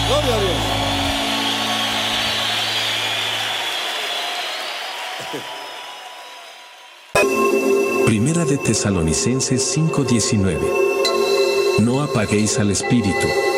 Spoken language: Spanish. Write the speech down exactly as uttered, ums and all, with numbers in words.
Gloria a Dios. Primera de Tesalonicenses cinco diecinueve. No apaguéis al espíritu.